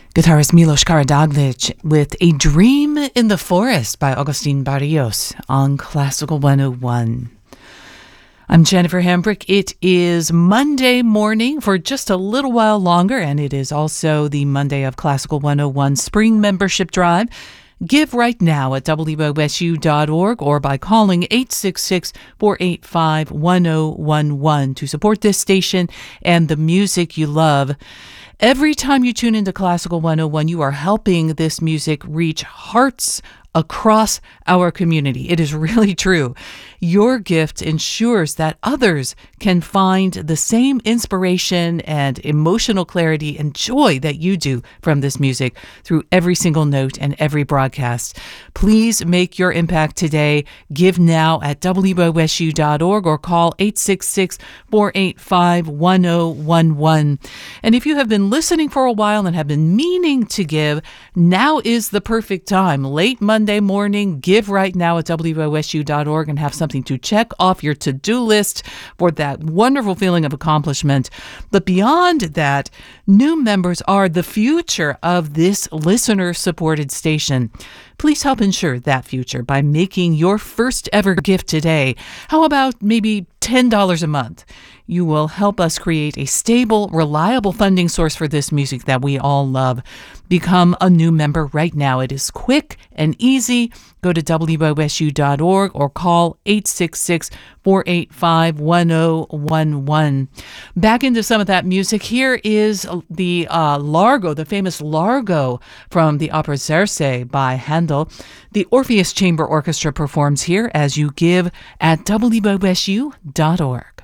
Guitarist Milos Karadzic with A Dream in the Forest by Agustin Barrios on Classical 101. I'm Jennifer Hambrick. It is Monday morning for just a little while longer, and it is also the Monday of Classical 101 Spring Membership Drive. Give right now at wosu.org or by calling 866-485-1011 to support this station and the music you love. Every time you tune into Classical 101, you are helping this music reach hearts across our community. It is really true. Your gift ensures that others can find the same inspiration and emotional clarity and joy that you do from this music through every single note and every broadcast. Please make your impact today. Give now at wosu.org or call 866-485-1011. And if you have been listening for a while and have been meaning to give, now is the perfect time. Late Monday morning, give right now at wosu.org and have something to check off your to-do list for that wonderful feeling of accomplishment. But beyond that, new members are the future of this listener-supported station. Please help ensure that future by making your first ever gift today. How about maybe $10 a month? You will help us create a stable, reliable funding source for this music that we all love. Become a new member right now. It is quick and easy. Go to wosu.org or call 866-485-1011. Back into some of that music. Here is the Largo, the famous Largo from the opera Circe by Handel. The Orpheus Chamber Orchestra performs here as you give at wosu.org.